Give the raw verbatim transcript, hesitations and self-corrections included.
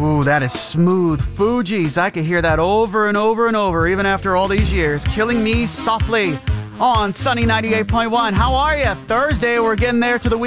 Ooh, that is smooth. Fugees. I could hear that over and over and over, even after all these years. Killing Me Softly on Sunny ninety-eight point one. How are you? Thursday, we're getting there to the week.